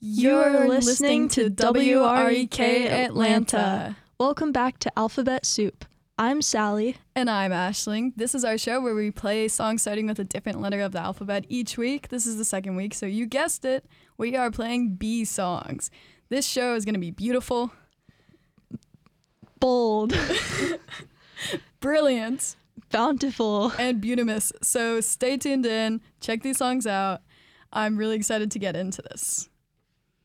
You're listening to WREK Atlanta. Welcome back to Alphabet Soup. I'm Sally. And I'm Aisling. This is our show where we play songs starting with a different letter of the alphabet each week. This is the second week, so you guessed it. We are playing B songs. This show is going to be beautiful, Bold. brilliant, Bountiful. and beautimous. So stay tuned in. Check these songs out. I'm really excited to get into this.